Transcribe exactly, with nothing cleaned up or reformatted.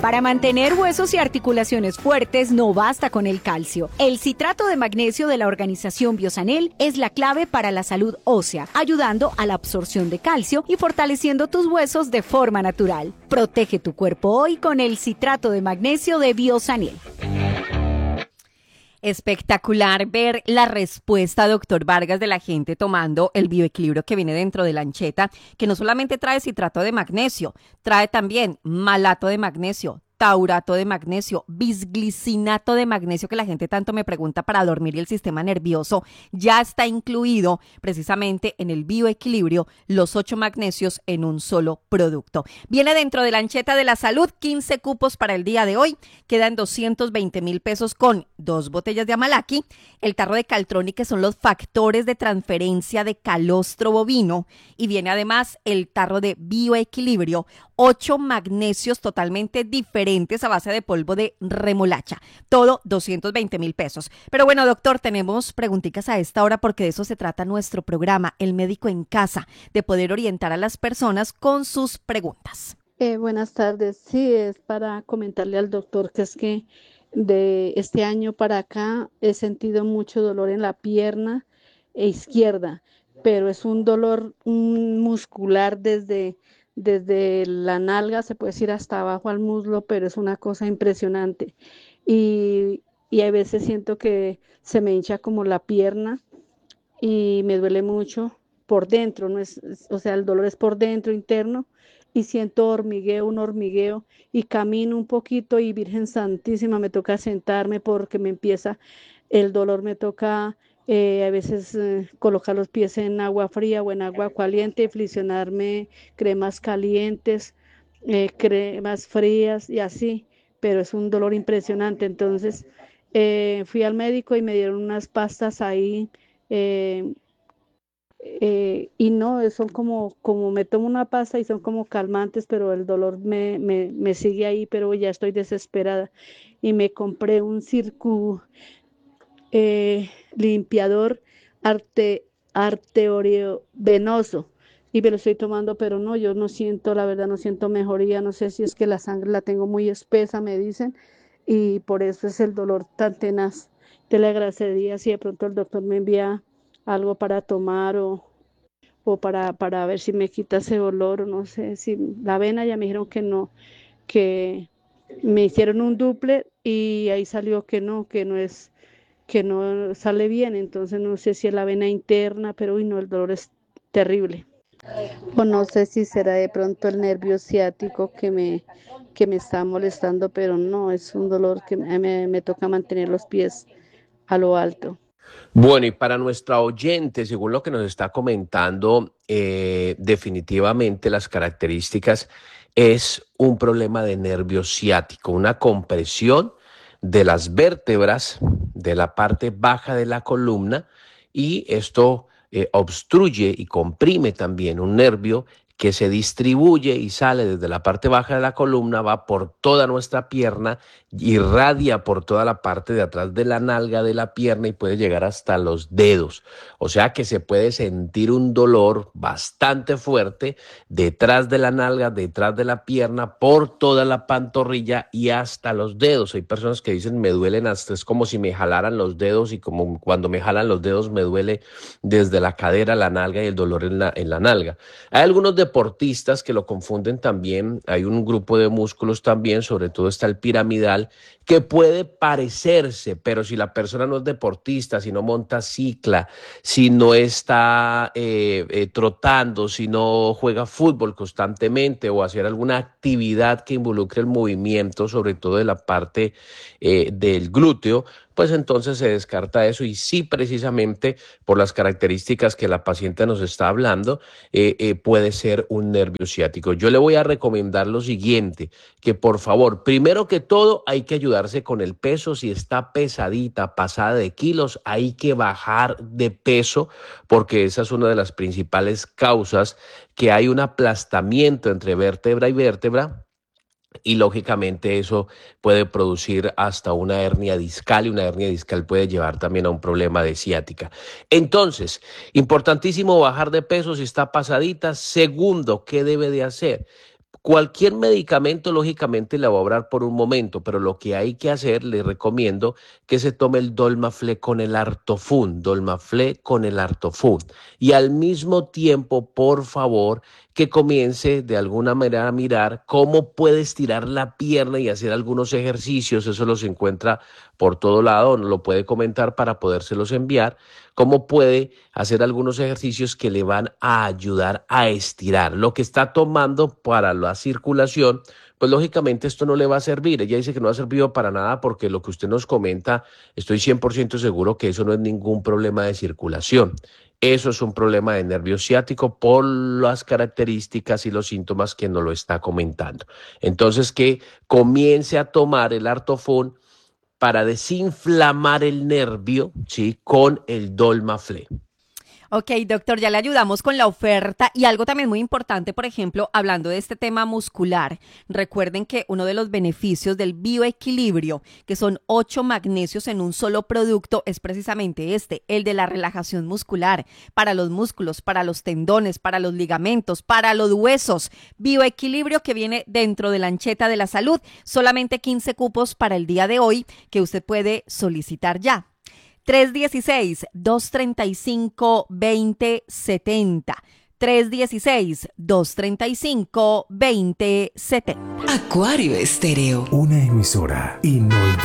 Para mantener huesos y articulaciones fuertes no basta con el calcio. El citrato de magnesio de la organización Biosanel es la clave para la salud ósea, ayudando a la absorción de calcio y fortaleciendo tus huesos de forma natural. Protege tu cuerpo hoy con el citrato de magnesio de Biosanel. Espectacular ver la respuesta, doctor Vargas, de la gente tomando el bioequilibrio que viene dentro de la ancheta, que no solamente trae citrato de magnesio, trae también malato de magnesio, taurato de magnesio, bisglicinato de magnesio, que la gente tanto me pregunta para dormir y el sistema nervioso. Ya está incluido precisamente en el bioequilibrio los ocho magnesios en un solo producto. Viene dentro de la ancheta de la salud, quince cupos para el día de hoy. Quedan doscientos veinte mil pesos con dos botellas de Amalaki, el tarro de Caltroni, que son los factores de transferencia de calostro bovino, y viene además el tarro de bioequilibrio, ocho magnesios totalmente diferentes a base de polvo de remolacha. Todo doscientos veinte mil pesos. Pero bueno, doctor, tenemos preguntitas a esta hora porque de eso se trata nuestro programa, El Médico en Casa, de poder orientar a las personas con sus preguntas. Eh, buenas tardes. Sí, es para comentarle al doctor que es que de este año para acá he sentido mucho dolor en la pierna izquierda, pero es un dolor un muscular desde, desde la nalga, se puede decir hasta abajo al muslo, pero es una cosa impresionante. Y, y a veces siento que se me hincha como la pierna y me duele mucho por dentro, no es, o sea, el dolor es por dentro, interno, y siento hormigueo, un hormigueo, y camino un poquito y Virgen Santísima, me toca sentarme porque me empieza el dolor, me toca eh, a veces eh, colocar los pies en agua fría o en agua caliente, flexionarme cremas calientes, eh, cremas frías y así, pero es un dolor impresionante. Entonces eh, fui al médico y me dieron unas pastas ahí, eh, eh, y no, son como, como me tomo una pasta y son como calmantes, pero el dolor me, me, me sigue ahí, pero ya estoy desesperada. Y me compré un circu eh, limpiador arte, arteriovenoso y me lo estoy tomando, pero no, yo no siento, la verdad, no siento mejoría, no sé si es que la sangre la tengo muy espesa, me dicen, y por eso es el dolor tan tenaz. Te le agradecería si de pronto el doctor me envía algo para tomar o, o para, para ver si me quita ese dolor, o no sé, si la avena ya me dijeron que no, que me hicieron un duple y ahí salió que no, que no es, que no sale bien, entonces no sé si es la vena interna, pero uy, no, el dolor es terrible. O no sé si será de pronto el nervio ciático que me, que me está molestando, pero no, es un dolor que me, me, me toca mantener los pies a lo alto. Bueno, y para nuestra oyente, según lo que nos está comentando, eh, definitivamente las características es un problema de nervio ciático, una compresión de las vértebras de la parte baja de la columna, y esto eh, obstruye y comprime también un nervio que se distribuye y sale desde la parte baja de la columna, va por toda nuestra pierna, irradia por toda la parte de atrás de la nalga de la pierna y puede llegar hasta los dedos. O sea que se puede sentir un dolor bastante fuerte detrás de la nalga, detrás de la pierna, por toda la pantorrilla y hasta los dedos. Hay personas que dicen me duelen hasta, es como si me jalaran los dedos, y como cuando me jalan los dedos me duele desde la cadera, la nalga y el dolor en la, en la nalga. Hay algunos deportistas que lo confunden también, hay un grupo de músculos también, sobre todo está el piramidal, que puede parecerse, pero si la persona no es deportista, si no monta cicla, si no está eh, eh, trotando, si no juega fútbol constantemente o hacer alguna actividad que involucre el movimiento, sobre todo de la parte eh, del glúteo, pues entonces se descarta eso, y sí, precisamente por las características que la paciente nos está hablando, eh, eh, puede ser un nervio ciático. Yo le voy a recomendar lo siguiente, que por favor, primero que todo hay que ayudarse con el peso. Si está pesadita, pasada de kilos, hay que bajar de peso, porque esa es una de las principales causas, que hay un aplastamiento entre vértebra y vértebra, y lógicamente eso puede producir hasta una hernia discal, y una hernia discal puede llevar también a un problema de ciática. Entonces, importantísimo bajar de peso si está pasadita. Segundo, ¿qué debe de hacer? Cualquier medicamento, lógicamente, le va a obrar por un momento, pero lo que hay que hacer, le recomiendo que se tome el Dolmaflé con el Artofun, Dolmaflé con el Artofun. Y al mismo tiempo, por favor, que comience de alguna manera a mirar cómo puede estirar la pierna y hacer algunos ejercicios. Eso los encuentra por todo lado, nos lo puede comentar para podérselos enviar. Cómo puede hacer algunos ejercicios que le van a ayudar a estirar lo que está tomando para la circulación. Pues lógicamente esto no le va a servir. Ella dice que no ha servido para nada porque lo que usted nos comenta, estoy cien por ciento seguro que eso no es ningún problema de circulación. Eso es un problema de nervio ciático por las características y los síntomas que nos lo está comentando. Entonces, que comience a tomar el Artofun para desinflamar el nervio, ¿sí? Con el Dolmaflé. Ok, doctor, ya le ayudamos con la oferta y algo también muy importante, por ejemplo, hablando de este tema muscular, recuerden que uno de los beneficios del bioequilibrio, que son ocho magnesios en un solo producto, es precisamente este, el de la relajación muscular, para los músculos, para los tendones, para los ligamentos, para los huesos. Bioequilibrio que viene dentro de la ancheta de la salud, solamente quince cupos para el día de hoy que usted puede solicitar ya. tres uno seis, dos tres cinco, dos cero siete cero. tres uno seis, dos tres cinco, dos cero siete cero. Acuario Estéreo. Una emisora inolvidable.